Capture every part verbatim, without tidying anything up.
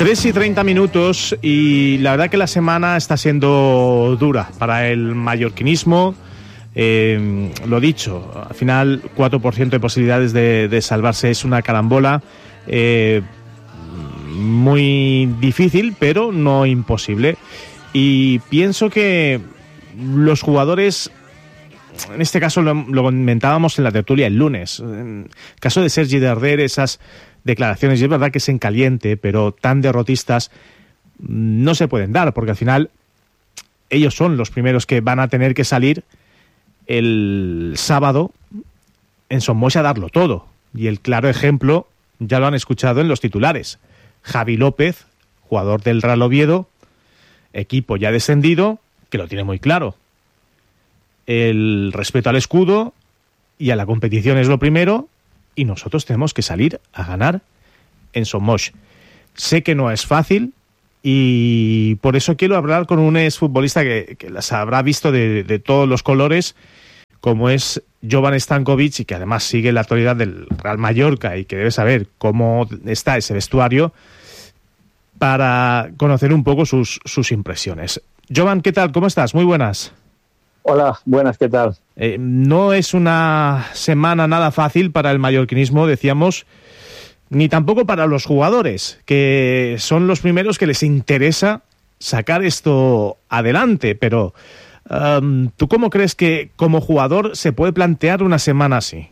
tres y treinta minutos y la verdad que la semana está siendo dura para el mallorquinismo. Eh, lo dicho, al final cuatro por ciento de posibilidades de, de salvarse es una carambola eh, muy difícil, pero no imposible. Y pienso que los jugadores, en este caso lo, lo comentábamos en la tertulia el lunes, en el caso de Sergi Darder, esas declaraciones, y es verdad que es en caliente, pero tan derrotistas no se pueden dar, porque al final ellos son los primeros que van a tener que salir el sábado en Son Moix a darlo todo. Y el claro ejemplo ya lo han escuchado en los titulares. Javi López, jugador del Real Oviedo, equipo ya descendido, que lo tiene muy claro. El respeto al escudo y a la competición es lo primero, y nosotros tenemos que salir a ganar en Son Moix. Sé que no es fácil y por eso quiero hablar con un exfutbolista que, que las habrá visto de, de todos los colores, como es Jovan Stankovic, y que además sigue la actualidad del Real Mallorca y que debe saber cómo está ese vestuario, para conocer un poco sus, sus impresiones. Jovan, ¿qué tal? ¿Cómo estás? Muy buenas. Hola, buenas, ¿qué tal? Eh, no es una semana nada fácil para el mallorquinismo, decíamos, ni tampoco para los jugadores, que son los primeros que les interesa sacar esto adelante, pero um, ¿tú cómo crees que como jugador se puede plantear una semana así?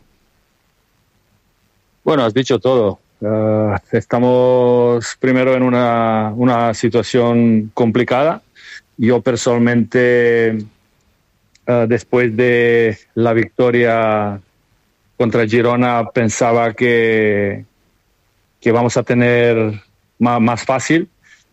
Bueno, has dicho todo. Uh, estamos primero en una, una situación complicada. Yo personalmente, uh, después de la victoria contra Girona, pensaba que, que vamos a tener más, más fácil.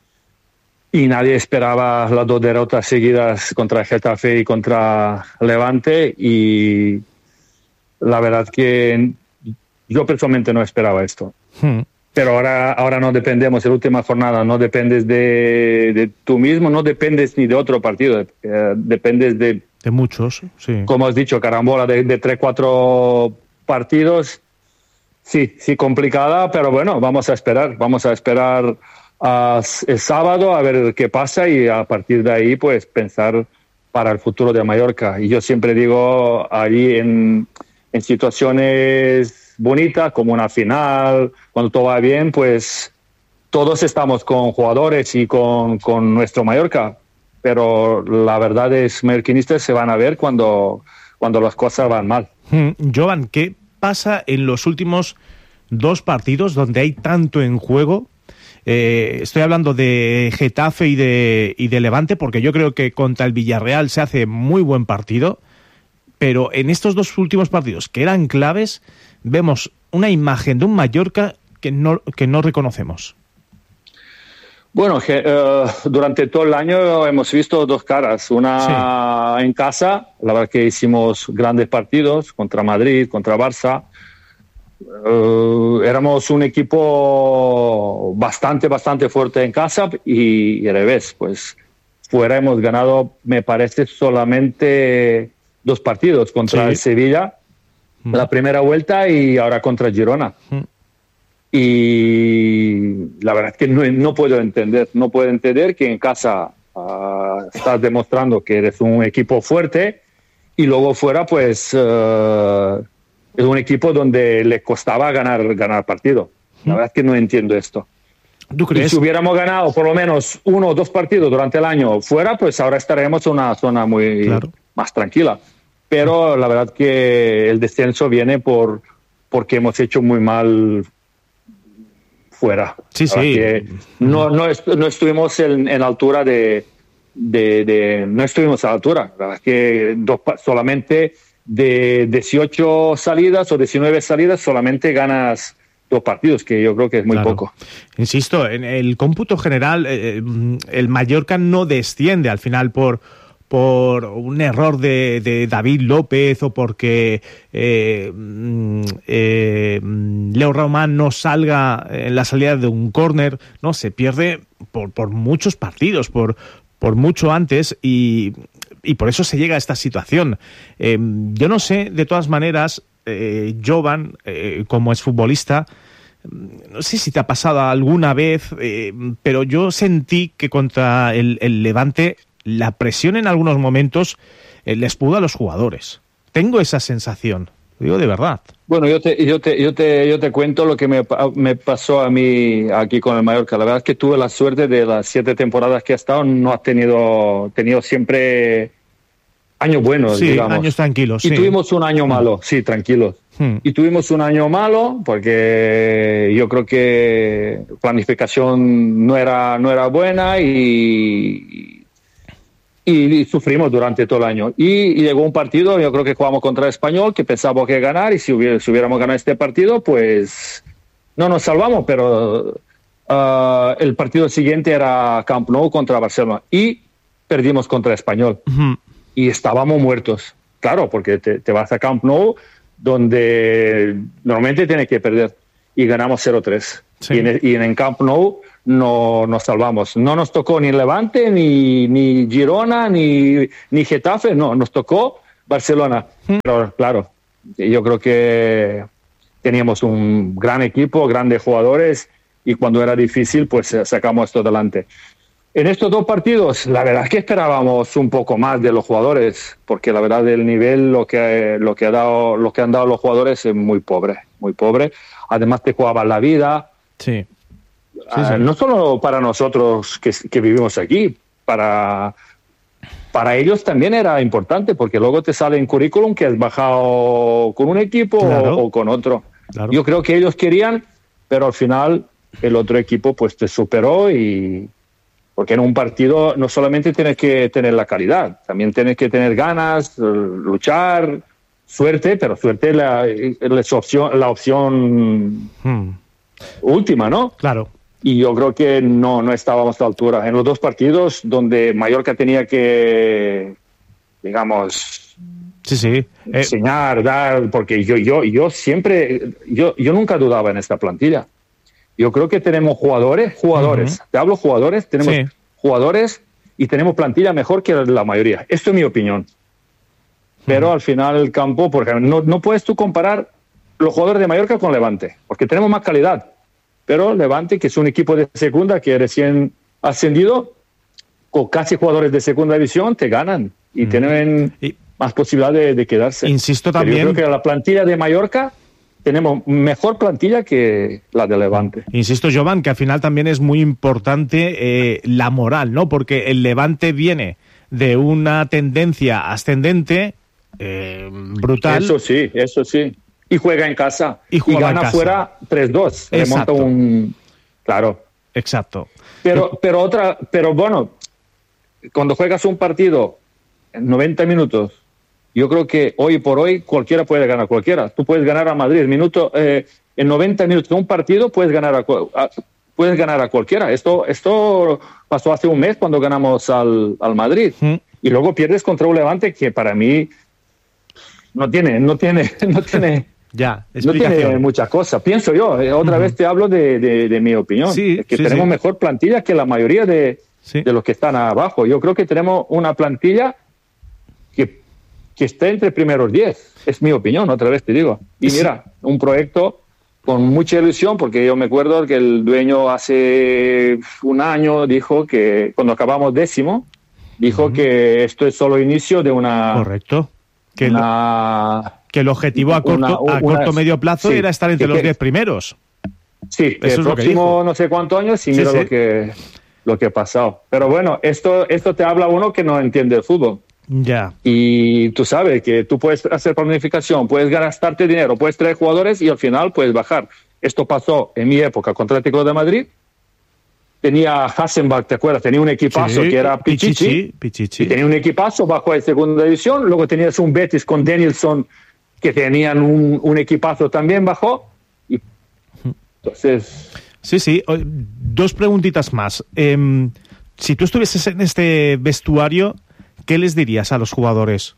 Y nadie esperaba las dos derrotas seguidas contra Getafe y contra Levante. Y la verdad que yo personalmente no esperaba esto. Hmm. Pero ahora, ahora no dependemos, en la última jornada no dependes de, de tú mismo, no dependes ni de otro partido, eh, dependes de... De muchos, sí. Como has dicho, carambola de, de tres, cuatro partidos. Sí, sí, complicada, pero bueno, vamos a esperar, vamos a esperar uh, el sábado a ver qué pasa y a partir de ahí pues pensar para el futuro de Mallorca. Y yo siempre digo, allí en, en situaciones bonita, como una final, cuando todo va bien, pues todos estamos con jugadores y con, con nuestro Mallorca, pero la verdad es mallorquinistas se van a ver cuando, cuando las cosas van mal. Hmm. Jovan, ¿qué pasa en los últimos dos partidos donde hay tanto en juego? Eh, estoy hablando de Getafe y de, y de Levante, porque yo creo que contra el Villarreal se hace muy buen partido, pero en estos dos últimos partidos, que eran claves, vemos una imagen de un Mallorca que no, que no reconocemos. Bueno, que, uh, durante todo el año hemos visto dos caras. Una sí. En casa, la verdad que hicimos grandes partidos contra Madrid, contra Barça. Uh, éramos un equipo bastante, bastante fuerte en casa y, y al revés, pues fuera hemos ganado, me parece, solamente dos partidos contra sí. el Sevilla. La primera vuelta y ahora contra Girona. Mm. Y la verdad es que no, no puedo entender, no puedo entender que en casa uh, estás demostrando que eres un equipo fuerte y luego fuera pues uh, es un equipo donde le costaba ganar, ganar partido. La mm. verdad es que no entiendo esto. ¿Tú crees? Y si hubiéramos ganado por lo menos uno o dos partidos durante el año fuera, pues ahora estaremos en una zona muy claro. más tranquila. Pero la verdad que el descenso viene por porque hemos hecho muy mal fuera. Sí, sí. No, no, est- no estuvimos en, en altura de, de, de... No estuvimos a la altura. La verdad que dos, solamente de dieciocho salidas o diecinueve salidas solamente ganas dos partidos, que yo creo que es muy claro. poco. Insisto, en el cómputo general, eh, el Mallorca no desciende al final por... por un error de, de David López o porque eh, eh, Leo Román no salga en la salida de un córner, no, se pierde por, por muchos partidos, por, por mucho antes y, y por eso se llega a esta situación. Eh, yo no sé, de todas maneras, eh, Jovan, eh, como exfutbolista, no sé si te ha pasado alguna vez, eh, pero yo sentí que contra el, el Levante la presión en algunos momentos eh, les pudo a los jugadores. Tengo esa sensación, lo digo de verdad. Bueno, yo te, yo te, yo te, yo te cuento lo que me, me pasó a mí aquí con el Mallorca. La verdad es que tuve la suerte de las siete temporadas que he estado, no has tenido, tenido siempre años buenos, sí, digamos. años tranquilos. Y sí. tuvimos un año malo, sí, tranquilos. Hmm. Y tuvimos un año malo porque yo creo que planificación no era, no era buena y, y, y sufrimos durante todo el año. Y, y llegó un partido, yo creo que jugamos contra el Español, que pensábamos que ganar, y si, hubiera, si hubiéramos ganado este partido, pues no nos salvamos, pero uh, el partido siguiente era Camp Nou contra Barcelona y perdimos contra el Español. Uh-huh. Y estábamos muertos, claro, porque te, te vas a Camp Nou, donde normalmente tienes que perder, y ganamos cero tres. Sí. Y, en, y en Camp Nou no nos salvamos. No nos tocó ni Levante, ni, ni Girona, ni, ni Getafe, no, nos tocó Barcelona. Mm. Pero claro, yo creo que teníamos un gran equipo, grandes jugadores, y cuando era difícil, pues sacamos esto adelante. En estos dos partidos, la verdad es que esperábamos un poco más de los jugadores, porque la verdad el nivel, lo que, lo que, ha dado, lo que han dado los jugadores es muy pobre, muy pobre. Además te jugaban la vida. Sí. sí, uh, sí. No solo para nosotros que, que vivimos aquí, para, para ellos también era importante, porque luego te sale en currículum que has bajado con un equipo claro. o, o con otro. Claro. Yo creo que ellos querían, pero al final el otro equipo pues te superó y... Porque en un partido no solamente tienes que tener la calidad, también tienes que tener ganas, luchar, suerte, pero suerte es la, la opción, la opción hmm. última, ¿no? Claro. Y yo creo que no, no estábamos a la altura. En los dos partidos donde Mallorca tenía que, digamos... Sí, sí. Eh... enseñar, dar, porque yo, yo, yo siempre, yo, yo nunca dudaba en esta plantilla. Yo creo que tenemos jugadores, jugadores, uh-huh. te hablo jugadores, tenemos sí. jugadores y tenemos plantilla mejor que la mayoría. Esto es mi opinión. Pero uh-huh. al final el campo, porque no, no puedes tú comparar los jugadores de Mallorca con Levante, porque tenemos más calidad. Pero Levante, que es un equipo de segunda que recién ascendido, con casi jugadores de segunda división, te ganan y uh-huh. tienen y, más posibilidad de, de quedarse. Insisto también. Pero yo creo que la plantilla de Mallorca... tenemos mejor plantilla que la de Levante. Insisto, Jovan, que al final también es muy importante eh, la moral, ¿no? Porque el Levante viene de una tendencia ascendente eh, brutal. Eso sí, eso sí. Y juega en casa. Y, y gana fuera tres dos. Remonta un... Claro. Exacto. Pero, pero, otra, pero bueno, cuando juegas un partido en noventa minutos, yo creo que hoy por hoy cualquiera puede ganar a cualquiera. Tú puedes ganar a Madrid. Minuto, eh, en noventa minutos de un partido puedes ganar a, a, puedes ganar a cualquiera. Esto, esto pasó hace un mes cuando ganamos al, al Madrid. ¿Mm? Y luego pierdes contra un Levante que para mí no tiene, no tiene, no tiene, ya, no tiene muchas cosas. Pienso yo. Eh, otra uh-huh. vez te hablo de, de, de mi opinión. Sí, es que sí, tenemos sí. mejor plantilla que la mayoría de, sí. de los que están abajo. Yo creo que tenemos una plantilla que que esté entre primeros diez, es mi opinión, otra vez te digo. Y mira, un proyecto con mucha ilusión, porque yo me acuerdo que el dueño hace un año dijo que, cuando acabamos décimo, dijo uh-huh. que esto es solo inicio de una... Correcto. Que, una, lo, que el objetivo a corto, una, una, a corto medio plazo sí, era estar entre que, los diez primeros. Sí, que el próximo no sé cuántos años y sí, mira sí. lo que lo que ha pasado. Pero bueno, esto, esto te habla uno que no entiende el fútbol. Ya. Y tú sabes que tú puedes hacer planificación, puedes gastarte dinero, puedes traer jugadores y al final puedes bajar. Esto pasó en mi época contra el Atlético de Madrid. Tenía Hassenbach, ¿te acuerdas? Tenía un equipazo sí, que era Pichichi, Pichichi, Pichichi. Y tenía un equipazo bajo de segunda división. Luego tenías un Betis con Danielson que tenían un, un equipazo también bajo. Y entonces... Sí, sí. Dos preguntitas más. Eh, si tú estuvieses en este vestuario, ¿qué les dirías a los jugadores?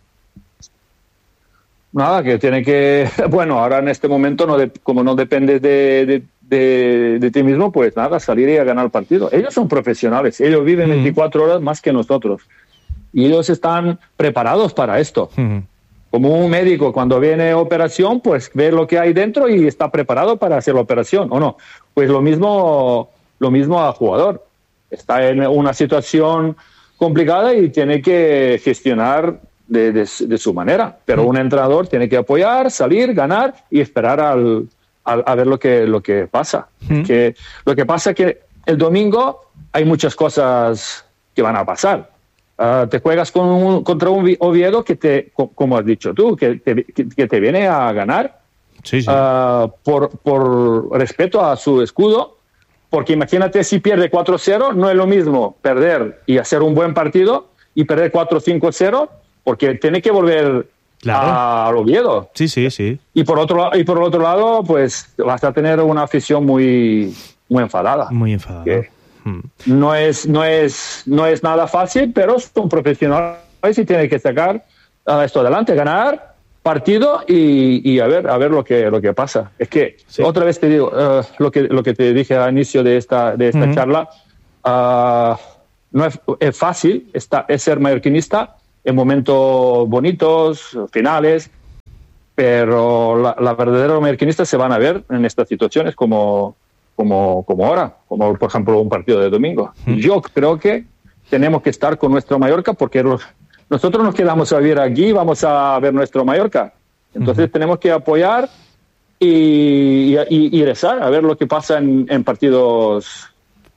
Nada, que tiene que... Bueno, ahora en este momento, no de, como no dependes de, de, de, de ti mismo, pues nada, salir y a ganar el partido. Ellos son profesionales, ellos viven mm. veinticuatro horas más que nosotros. Y ellos están preparados para esto. Mm. como un médico cuando viene operación, pues ve lo que hay dentro y está preparado para hacer la operación, ¿o no? Pues lo mismo, lo mismo al jugador. Está en una situación complicada y tiene que gestionar de, de, de su manera. Pero un entrenador tiene que apoyar, salir, ganar y esperar al, al, a ver lo que, lo que pasa. Mm. Que, lo que pasa es que el domingo hay muchas cosas que van a pasar. Uh, te juegas con un, contra un Oviedo que te, como has dicho tú, que te, que, que te viene a ganar sí, sí. Uh, por, por respeto a su escudo, porque imagínate si pierde cuatro cero, no es lo mismo perder y hacer un buen partido y perder cuatro cinco cero, porque tiene que volver claro. al Oviedo. Sí, sí, sí. Y por otro, y por otro lado, pues vas a tener una afición muy, muy enfadada. Muy enfadada. Que, No es, no, es, no es nada fácil, pero son profesionales y tienen que sacar uh, esto adelante, ganar partido y, y a ver a ver lo que lo que pasa. Es que sí. otra vez te digo uh, lo que lo que te dije al inicio de esta de esta uh-huh. charla, uh, no es, es fácil está, es ser mallorquinista en momentos bonitos, finales, pero la, la verdadera mallorquinista se van a ver en estas situaciones como Como, como ahora, como por ejemplo un partido de domingo. Mm. Yo creo que tenemos que estar con nuestro Mallorca porque los, nosotros nos quedamos a vivir aquí, vamos a ver nuestro Mallorca. Entonces mm. tenemos que apoyar y, y, y rezar a ver lo que pasa en, en partidos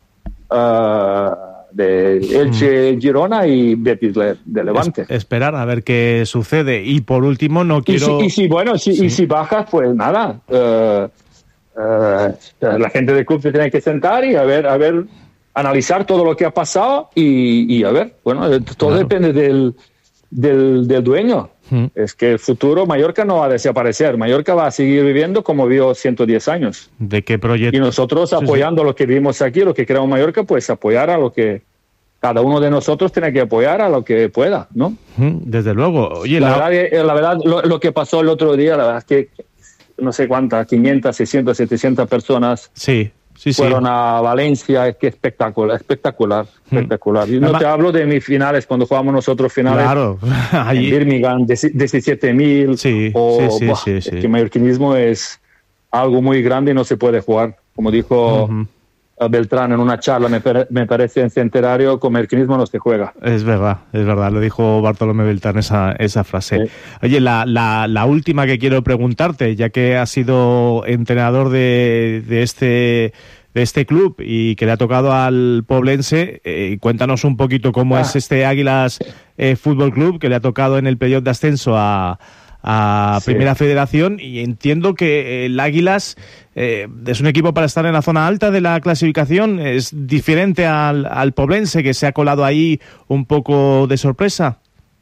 uh, de Elche, mm. Girona y Betis de Levante. Es, esperar a ver qué sucede. Y por último, no quiero... Y si, y si bueno, si, sí. y si bajas, pues nada... Uh, Uh, la gente del club se tiene que sentar y a ver, a ver, analizar todo lo que ha pasado y, y a ver, bueno, todo claro. depende del, del, del dueño. Mm. Es que el futuro Mallorca no va a desaparecer, Mallorca va a seguir viviendo como vivió ciento diez años. ¿De qué proyecto? Y nosotros apoyando sí, sí. lo que vivimos aquí, lo que creamos Mallorca, pues apoyar a lo que cada uno de nosotros tiene que apoyar a lo que pueda, ¿no? Desde luego. Oye, la, la... verdad, la verdad lo, lo que pasó el otro día, la verdad es que no sé cuántas, quinientas, seiscientas, setecientas personas sí, sí, fueron sí. a Valencia. Es que espectacular, espectacular, mm. espectacular. Y no Además, te hablo de mis finales, cuando jugamos nosotros finales claro, allí... en Birmingham, de diecisiete mil. Sí, o, sí, sí, buah, sí, es sí. que el mallorquinismo es algo muy grande y no se puede jugar. Como dijo uh-huh. Beltrán en una charla, me, me parece en Centenario, con mallorquinismo no se juega. Es verdad, es verdad, lo dijo Bartolomé Beltrán esa, esa frase. Sí. Oye, la, la, la última que quiero preguntarte, ya que has sido entrenador de, de este de este club y que le ha tocado al Poblense, eh, cuéntanos un poquito cómo ah. es este Águilas eh, Fútbol Club, que le ha tocado en el periodo de ascenso a a sí. Primera Federación, y entiendo que el Águilas eh, es un equipo para estar en la zona alta de la clasificación. Es diferente al, al Poblense, que se ha colado ahí un poco de sorpresa.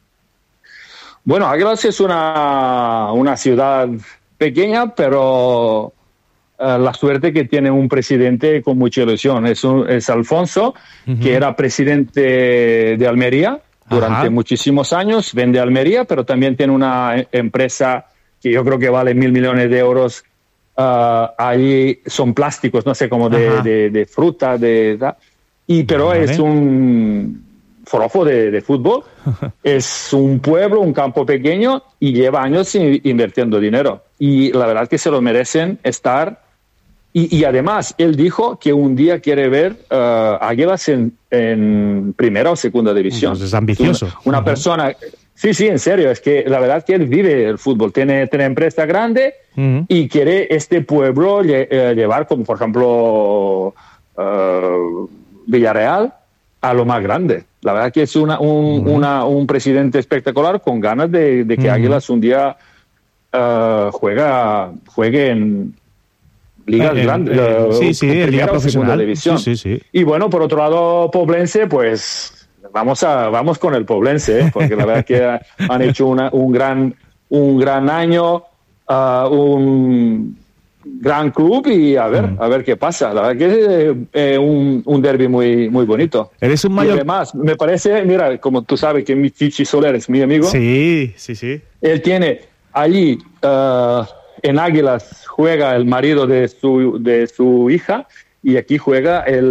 Bueno, Águilas es una, una ciudad pequeña, pero uh, la suerte que tiene un presidente con mucha ilusión. Es, un, es Alfonso, uh-huh. que era presidente de Almería durante Ajá. muchísimos años, vende Almería, pero también tiene una empresa que yo creo que vale mil millones de euros. Uh, ahí son plásticos, no sé, como de, de, de fruta, de, de y pero vale. Es un forofo de, de fútbol. Es un pueblo, un campo pequeño y lleva años invirtiendo dinero. Y la verdad es que se lo merecen estar. Y, y además, él dijo que un día quiere ver uh, Águilas en, en primera o segunda división. Pues es ambicioso. Una, una uh-huh. persona... Sí, sí, en serio. Es que la verdad es que él vive el fútbol. Tiene, tiene empresa grande uh-huh. y quiere este pueblo lle, eh, llevar, como por ejemplo uh, Villarreal, a lo más grande. La verdad que es una, un, uh-huh. una, un presidente espectacular con ganas de, de que uh-huh. Águilas un día uh, juega, juegue en... Liga eh, grande, eh, uh, sí, sí, en Liga Profesional. División. Sí, sí, sí. Y bueno, por otro lado, Poblense, pues vamos a vamos con el Poblense, ¿eh? Porque la verdad que han hecho una, un gran un gran año, uh, un gran club y a ver, mm. a ver qué pasa. La verdad que es eh, un, un derbi muy muy bonito. Eres un mayor. Y además, me parece, mira, como tú sabes que mi Chichi Soler es mi amigo. Sí, sí, sí. Él tiene allí uh, en Águilas juega el marido de su de su hija y aquí juega el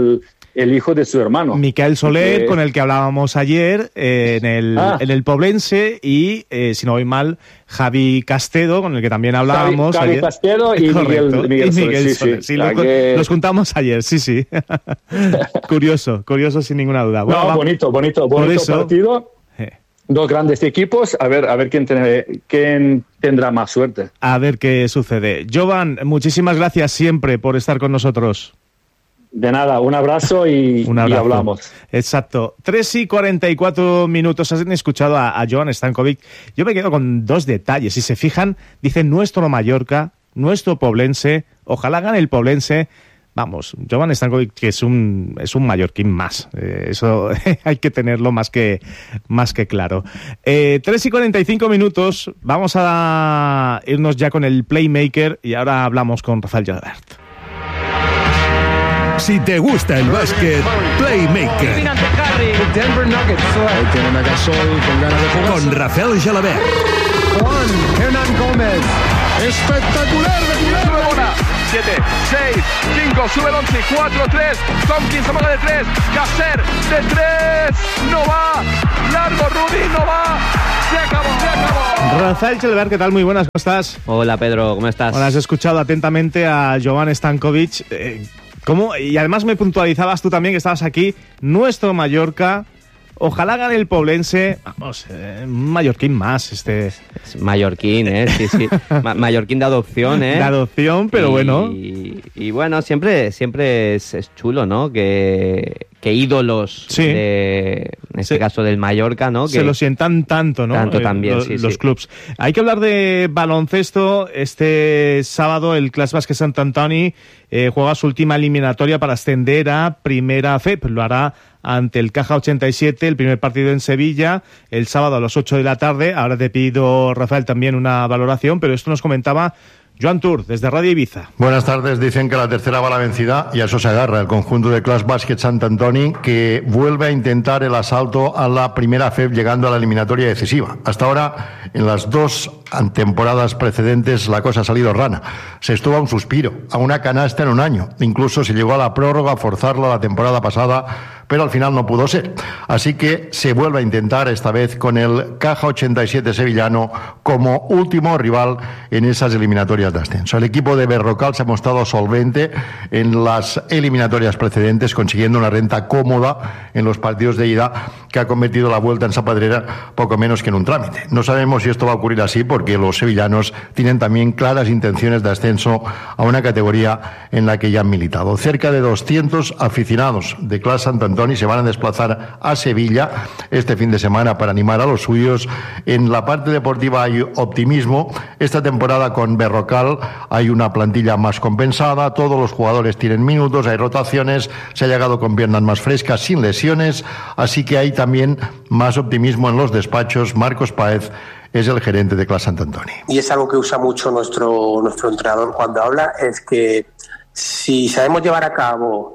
el hijo de su hermano. Miquel Soler, que... con el que hablábamos ayer eh, en, el, ah. en el Poblense, y, eh, si no voy mal, Javi Castedo, con el que también hablábamos Javi, ayer. Javi Castedo y Miguel, Miguel, y Miguel Soler. Soler. Sí, sí, sí, los, que... los juntamos ayer, sí, sí. curioso, curioso sin ninguna duda. Bueno, no, va... bonito, bonito, bonito eso... partido. Eh. Dos grandes equipos, a ver, a ver quién, ten, quién tendrá más suerte. A ver qué sucede. Jovan, muchísimas gracias siempre por estar con nosotros. De nada, un abrazo y, un abrazo. y hablamos. Exacto. tres y cuarenta y cuatro minutos. ¿Has escuchado a, a Jovan Stankovic? Yo me quedo con dos detalles. Si se fijan, dice nuestro Mallorca, nuestro Poblense, ojalá gane el Poblense. Vamos, Jovan Stankovic, que es un es un mallorquín más. Eh, eso hay que tenerlo más que, más que claro. Eh, tres y cuarenta y cinco minutos. Vamos a irnos ya con el Playmaker y ahora hablamos con Rafael Gelabert. Si te gusta el básquet, Playmaker. Con Rafael Gelabert. Juan Hernán Gómez. Espectacular de Culebra. siete, seis, cinco, sube el once, cuatro, tres, Tompkins amaga de tres, Gasser de tres, no va, largo Rudy, no va, se acabó, se acabó. Rafael Gelabert, ¿qué tal? Muy buenas, ¿cómo estás? Hola Pedro, ¿cómo estás? Bueno, has escuchado atentamente a Jovan Stankovic, eh, ¿cómo? Y además me puntualizabas tú también que estabas aquí, nuestro Mallorca. Ojalá gane el Poblense. Vamos, eh, un mallorquín más. Este es mallorquín, ¿eh? Sí, sí. Ma- mallorquín de adopción, ¿eh? De adopción, pero y, bueno. Y, y bueno, siempre, siempre es, es chulo, ¿no? Que, que ídolos, sí. de, en este sí. caso del Mallorca, ¿no? Que se lo sientan tanto, ¿no? Tanto también, eh, sí, los sí. clubs. Hay que hablar de baloncesto. Este sábado el Clas Básquet Sant Antoni eh, juega su última eliminatoria para ascender a Primera F E P. Lo hará ante el Caja ochenta y siete, el primer partido en Sevilla, el sábado a las ocho de la tarde. Ahora te pido, Rafael, también una valoración, pero esto nos comentaba Joan Tur, desde Radio Ibiza. Buenas tardes. Dicen que la tercera va la vencida y a eso se agarra el conjunto de Clas Básquet Sant Antoni, que vuelve a intentar el asalto a la Primera F E P llegando a la eliminatoria decisiva. Hasta ahora, en las dos temporadas precedentes, la cosa ha salido rana. Se estuvo a un suspiro, a una canasta en un año. Incluso se llegó a la prórroga a forzarla la temporada pasada, pero al final no pudo ser. Así que se vuelve a intentar, esta vez con el Caja ochenta y siete sevillano como último rival en esas eliminatorias de ascenso. El equipo de Berrocal se ha mostrado solvente en las eliminatorias precedentes, consiguiendo una renta cómoda en los partidos de ida, que ha convertido la vuelta en Sapadrera poco menos que en un trámite. No sabemos si esto va a ocurrir así, porque los sevillanos tienen también claras intenciones de ascenso a una categoría en la que ya han militado. Cerca de doscientos aficionados de Clas Sant Antoni se van a desplazar a Sevilla este fin de semana para animar a los suyos. En la parte deportiva hay optimismo. Esta temporada con Berrocal hay una plantilla más compensada, todos los jugadores tienen minutos, hay rotaciones, se ha llegado con piernas más frescas, sin lesiones, así que hay también más optimismo en los despachos. Marcos Páez es el gerente de Clas Sant Antoni. Y es algo que usa mucho nuestro, nuestro entrenador cuando habla, es que si sabemos llevar a cabo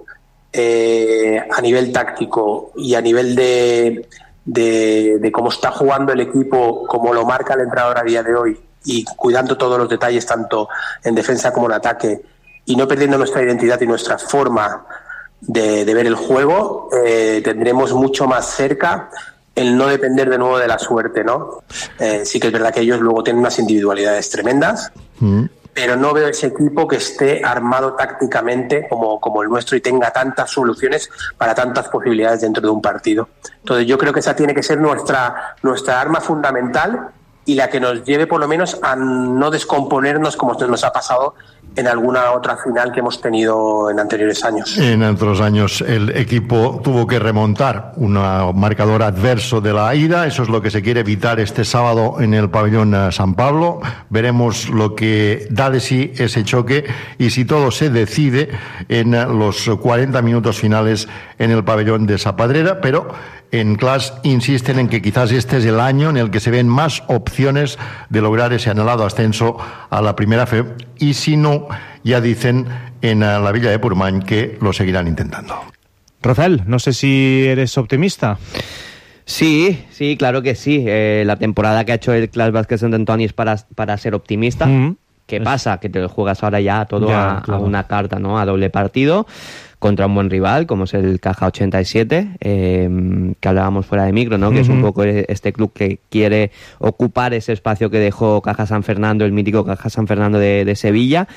eh, a nivel táctico y a nivel de, de, de cómo está jugando el equipo, como lo marca el entrenador a día de hoy, y cuidando todos los detalles tanto en defensa como en ataque, y no perdiendo nuestra identidad y nuestra forma de, de ver el juego, eh, tendremos mucho más cerca el no depender de nuevo de la suerte, ¿no? Eh, sí que es verdad que ellos luego tienen unas individualidades tremendas, mm. pero no veo ese equipo que esté armado tácticamente como, como el nuestro y tenga tantas soluciones para tantas posibilidades dentro de un partido. Entonces yo creo que esa tiene que ser nuestra, nuestra arma fundamental y la que nos lleve por lo menos a no descomponernos como nos ha pasado en alguna otra final que hemos tenido en anteriores años. En otros años el equipo tuvo que remontar un marcador adverso de la ida. Eso es lo que se quiere evitar este sábado en el pabellón San Pablo. Veremos lo que da de sí ese choque y si todo se decide en los cuarenta minutos finales en el pabellón de Sapadrera, pero en Clas insisten en que quizás este es el año en el que se ven más opciones de lograr ese anhelado ascenso a la Primera F E P, y si no, ya dicen en la Villa de Purmany que lo seguirán intentando. Rafael, no sé si eres optimista. Sí, sí, claro que sí. Eh, la temporada que ha hecho el Clas Básquet Sant Antoni es para, para ser optimista. Mm-hmm. ¿Qué es... pasa? Que te lo juegas ahora ya todo ya, a, claro. a una carta, ¿no? A doble partido. contra un buen rival, como es el Caja ochenta y siete, eh, que hablábamos fuera de micro, ¿no? Uh-huh. Que es un poco este club que quiere ocupar ese espacio que dejó Caja San Fernando, el mítico Caja San Fernando de, de Sevilla.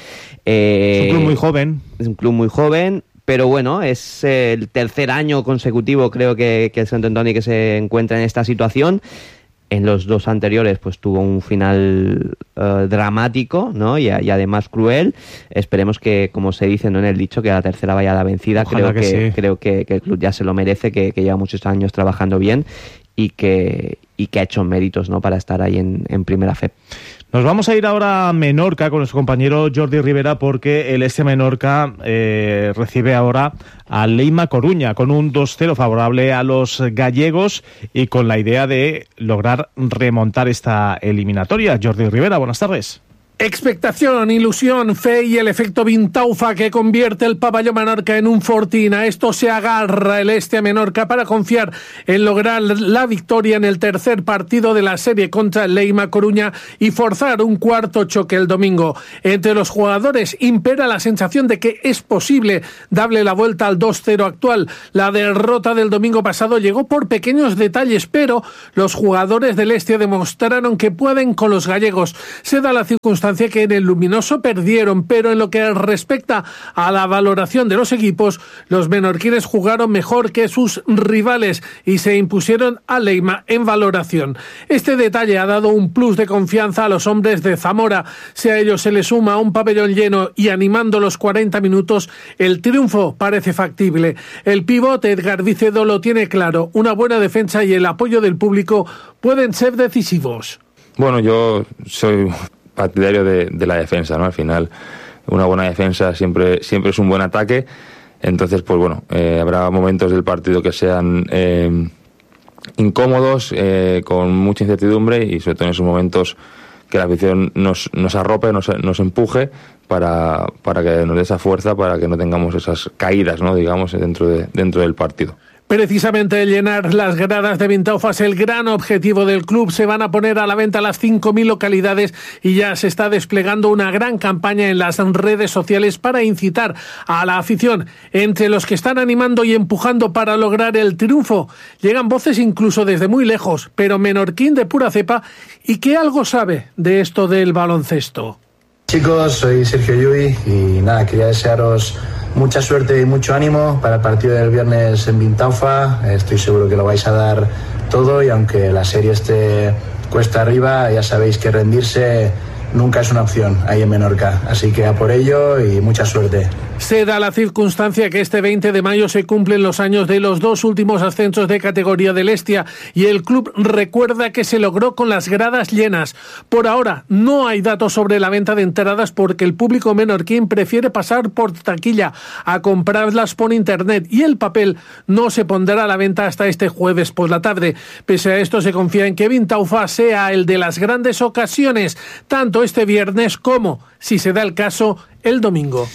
Eh, es un club muy joven. Es un club muy joven. Pero bueno, es el tercer año consecutivo, creo que, que el Sant Antoni que se encuentra en esta situación. En los dos anteriores pues tuvo un final uh, dramático, ¿no? Y, y además cruel. Esperemos que, como se dice, ¿no?, en el dicho, que la tercera vaya la vencida. Ojalá creo que, que sí. creo que, que el club ya se lo merece, que, que lleva muchos años trabajando bien y que, y que ha hecho méritos, ¿no?, para estar ahí en, en Primera F E P. Nos vamos a ir ahora a Menorca con nuestro compañero Jordi Rivera, porque el Estia Menorca eh, recibe ahora al Leima Coruña con un dos cero favorable a los gallegos y con la idea de lograr remontar esta eliminatoria. Jordi Rivera, buenas tardes. Expectación, ilusión, fe y el efecto Vintaufa que convierte el pabellón Menorca en un fortín. A esto se agarra el Estia Menorca para confiar en lograr la victoria en el tercer partido de la serie contra el Leima Coruña y forzar un cuarto choque el domingo. Entre los jugadores impera la sensación de que es posible darle la vuelta al dos cero actual. La derrota del domingo pasado llegó por pequeños detalles, pero los jugadores del Estia demostraron que pueden con los gallegos. Se da la circunstancia que en el Luminoso perdieron, pero en lo que respecta a la valoración de los equipos, los menorquines jugaron mejor que sus rivales y se impusieron a Leima en valoración. Este detalle ha dado un plus de confianza a los hombres de Zamora. Si a ellos se les suma un pabellón lleno y animando los cuarenta minutos, el triunfo parece factible. El pivote Edgar Vicedo lo tiene claro. Una buena defensa y el apoyo del público pueden ser decisivos. Bueno, yo soy partidario de, de la defensa, ¿no? Al final, una buena defensa siempre, siempre es un buen ataque. Entonces, pues bueno, eh, habrá momentos del partido que sean eh, incómodos, eh, con mucha incertidumbre, y sobre todo en esos momentos que la afición nos, nos arrope, nos, nos empuje para, para que nos dé esa fuerza, para que no tengamos esas caídas, ¿no?, digamos, dentro de, dentro del partido. Precisamente llenar las gradas de Vintaufa es el gran objetivo del club. Se van a poner a la venta las cinco mil localidades y ya se está desplegando una gran campaña en las redes sociales para incitar a la afición. Entre los que están animando y empujando para lograr el triunfo, llegan voces incluso desde muy lejos, pero menorquín de pura cepa y que algo sabe de esto del baloncesto. Chicos, soy Sergio Llull y nada, quería desearos mucha suerte y mucho ánimo para el partido del viernes en Vintaufa. Estoy seguro que lo vais a dar todo y aunque la serie esté cuesta arriba, ya sabéis que rendirse nunca es una opción ahí en Menorca. Así que a por ello y mucha suerte. Se da la circunstancia que este veinte de mayo se cumplen los años de los dos últimos ascensos de categoría del Estia y el club recuerda que se logró con las gradas llenas. Por ahora no hay datos sobre la venta de entradas porque el público menorquín prefiere pasar por taquilla a comprarlas por internet y el papel no se pondrá a la venta hasta este jueves por la tarde. Pese a esto se confía en que Vintaufa sea el de las grandes ocasiones, tanto este viernes como, si se da el caso, el domingo.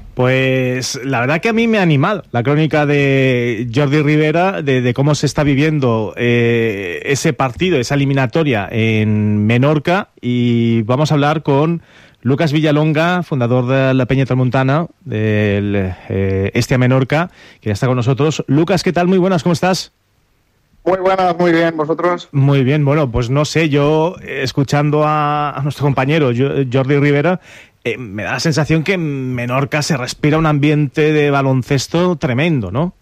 Pues la verdad que a mí me ha animado la crónica de Jordi Rivera de, de cómo se está viviendo eh, ese partido, esa eliminatoria en Menorca, y vamos a hablar con Lucas Villalonga, fundador de la Peña Tramuntana del eh, Estia Menorca, que ya está con nosotros. Lucas, ¿qué tal? Muy buenas, ¿cómo estás? Muy buenas, muy bien, ¿vosotros? Muy bien, bueno, pues no sé, yo escuchando a, a nuestro compañero Jordi Rivera, eh, me da la sensación que en Menorca se respira un ambiente de baloncesto tremendo, ¿no?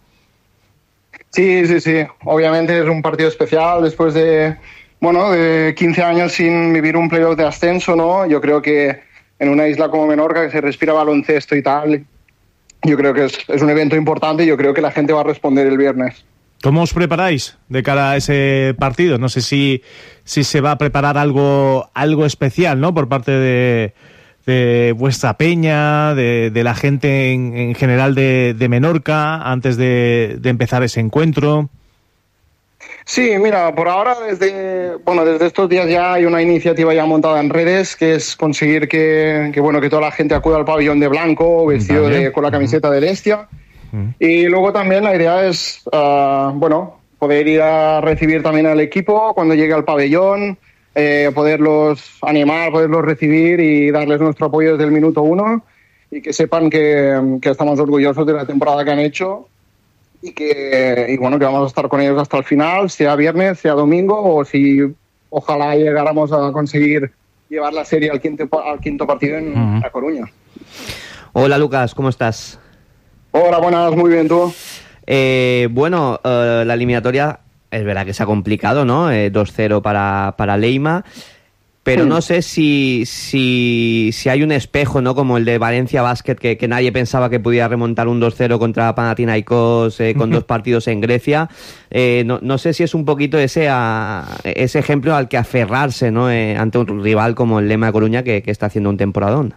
Sí, sí, sí, obviamente es un partido especial después de, bueno, de quince años sin vivir un playoff de ascenso, ¿no? Yo creo que en una isla como Menorca que se respira baloncesto y tal, yo creo que es, es un evento importante y yo creo que la gente va a responder el viernes. ¿Cómo os preparáis de cara a ese partido? No sé si, si se va a preparar algo, algo especial, ¿no?, por parte de, de vuestra peña, de, de la gente en, en general de, de Menorca, antes de, de empezar ese encuentro. Sí, mira, por ahora desde bueno desde estos días ya hay una iniciativa ya montada en redes que es conseguir que, que bueno que toda la gente acuda al pabellón de blanco, vestido vale. de, con la camiseta del Estia. Y luego también la idea es, uh, bueno, poder ir a recibir también al equipo cuando llegue al pabellón, eh, poderlos animar, poderlos recibir y darles nuestro apoyo desde el minuto uno. y que sepan que, que estamos orgullosos de la temporada que han hecho y que y bueno que vamos a estar con ellos hasta el final, sea viernes, sea domingo, o si ojalá llegáramos a conseguir llevar la serie al quinto, al quinto partido en uh-huh. La Coruña. Hola Lucas, ¿cómo estás? Hola, buenas, muy bien, ¿tú? Eh, bueno, uh, la eliminatoria es verdad que se ha complicado, ¿no? Eh, dos cero para, para Leima. Pero no sé si, si, si hay un espejo, ¿no? Como el de Valencia Basket, que, que nadie pensaba que pudiera remontar un dos cero contra Panathinaikos eh, con dos partidos en Grecia. Eh, no, no sé si es un poquito ese, a, ese ejemplo al que aferrarse, ¿no? Eh, ante un rival como el Lema de Coruña, que, que está haciendo un temporadón.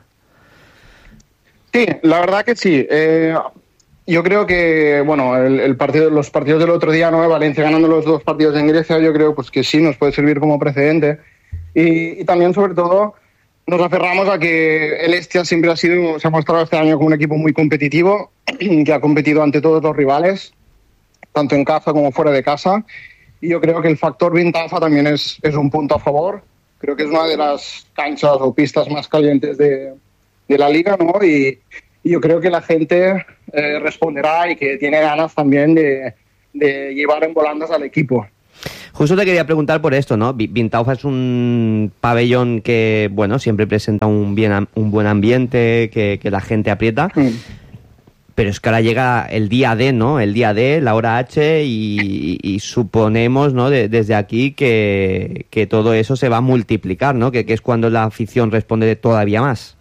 Sí, la verdad que sí. Eh, yo creo que, bueno, el, el partido, los partidos del otro día, ¿no? Valencia ganando los dos partidos en Grecia, yo creo pues que sí nos puede servir como precedente. Y, y también, sobre todo, nos aferramos a que el Estia siempre ha sido, se ha mostrado este año como un equipo muy competitivo, que ha competido ante todos los rivales, tanto en casa como fuera de casa. Y yo creo que el factor Vintafa también es, es un punto a favor. Creo que es una de las canchas o pistas más calientes de, de la liga, ¿no? Y, y yo creo que la gente eh, responderá y que tiene ganas también de, de llevar en volandas al equipo. Justo te quería preguntar por esto, ¿no? Vintaufa es un pabellón que, bueno, siempre presenta un, bien, un buen ambiente, que, que la gente aprieta, mm. pero es que ahora llega el día D, ¿no? El día D, la hora H, y, y suponemos, ¿no? De, desde aquí que, que todo eso se va a multiplicar, ¿no? Que, que es cuando la afición responde todavía más.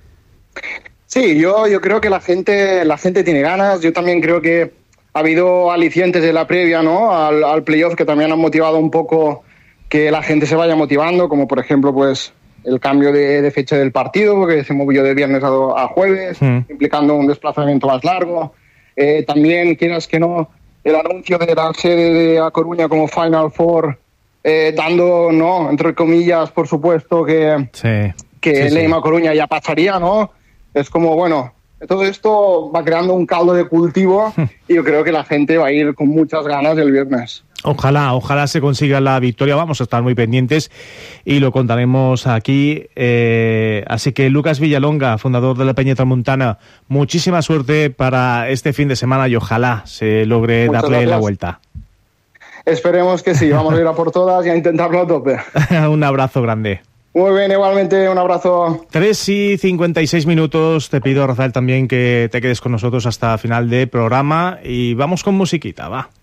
Sí, yo, yo creo que la gente, la gente tiene ganas. Yo también creo que ha habido alicientes de la previa, ¿no? Al, al playoff que también han motivado un poco que la gente se vaya motivando, como por ejemplo pues el cambio de, de fecha del partido, que se movió de viernes a, a jueves, mm. implicando un desplazamiento más largo. Eh, también, quieras que no, el anuncio de la sede de A Coruña como Final Four, eh, dando, ¿no? Entre comillas, por supuesto, que, sí. que sí, Leima sí. Coruña ya pasaría, ¿no? Es como, bueno, todo esto va creando un caldo de cultivo y yo creo que la gente va a ir con muchas ganas el viernes. Ojalá, ojalá se consiga la victoria. Vamos a estar muy pendientes y lo contaremos aquí. Eh, así que Lucas Villalonga, fundador de la Peña Tramuntana, muchísima suerte para este fin de semana y ojalá se logre Muchas darle gracias. la vuelta. Esperemos que sí, vamos a ir a por todas y a intentarlo a tope. Un abrazo grande. Muy bien, igualmente, un abrazo. tres y cincuenta y seis minutos. Te pido, Rafael, también que te quedes con nosotros hasta final de programa y vamos con musiquita, va.